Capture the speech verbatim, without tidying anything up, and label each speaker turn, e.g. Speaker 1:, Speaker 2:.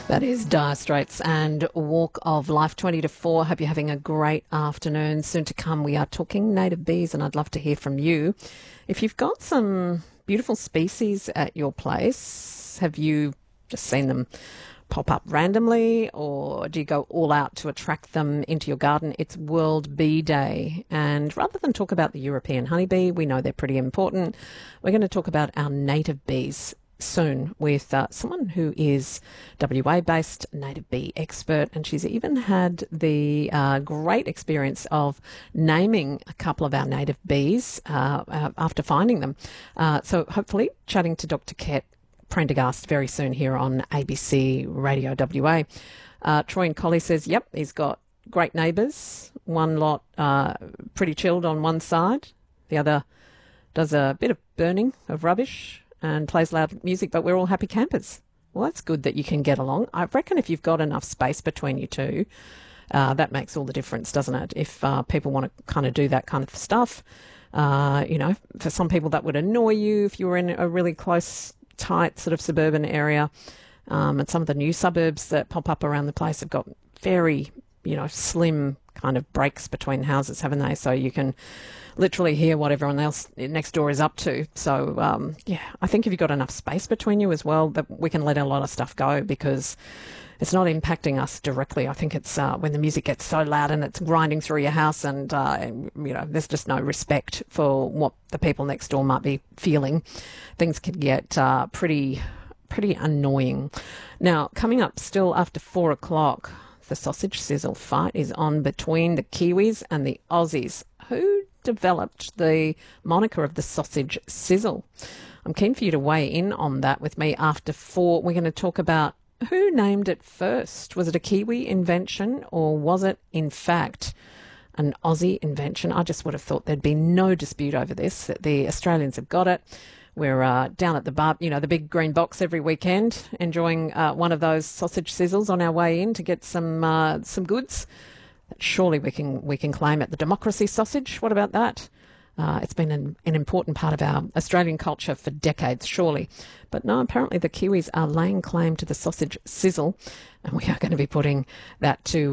Speaker 1: That is Dire Straits and Walk of Life, twenty to four. Hope you're having a great afternoon. Soon to come, we are talking native bees, and I'd love to hear from you. If you've got some beautiful species at your place, have you just seen them pop up randomly, or do you go all out to attract them into your garden? It's World Bee Day, and rather than talk about the European honeybee, we know they're pretty important, we're going to talk about our native bees soon with uh, someone who is W A-based native bee expert, and she's even had the uh, great experience of naming a couple of our native bees uh, uh, after finding them. Uh, so hopefully chatting to Doctor Ket Prendergast very soon here on A B C Radio W A. Uh, Troy and Collie says, yep, he's got great neighbours. One lot uh, pretty chilled on one side. The other does a bit of burning of rubbish and plays loud music, but we're all happy campers. Well, that's good that you can get along. I reckon if you've got enough space between you two, uh, that makes all the difference, doesn't it? If uh, people want to kind of do that kind of stuff, uh, you know, for some people that would annoy you if you were in a really close, tight sort of suburban area. Um, and some of the new suburbs that pop up around the place have got very, you know, slim kind of breaks between houses, haven't they? So you can literally hear what everyone else next door is up to. So, um, yeah, I think if you've got enough space between you as well, that we can let a lot of stuff go because it's not impacting us directly. I think it's uh, when the music gets so loud and it's grinding through your house and, uh, and, you know, there's just no respect for what the people next door might be feeling. Things can get uh, pretty, pretty annoying. Now, coming up still after four o'clock, the sausage sizzle fight is on between the Kiwis and the Aussies. Who developed the moniker of the sausage sizzle? I'm keen for you to weigh in on that with me after four. We're going to talk about who named it first. Was it a Kiwi invention, or was it, in fact, an Aussie invention? I just would have thought there'd be no dispute over this, that the Australians have got it. We're uh, down at the bar, you know, the big green box every weekend, enjoying uh, one of those sausage sizzles on our way in to get some uh, some goods. Surely we can we can claim it. The democracy sausage, what about that? Uh, it's been an, an important part of our Australian culture for decades, surely. But no, apparently the Kiwis are laying claim to the sausage sizzle, and we are going to be putting that to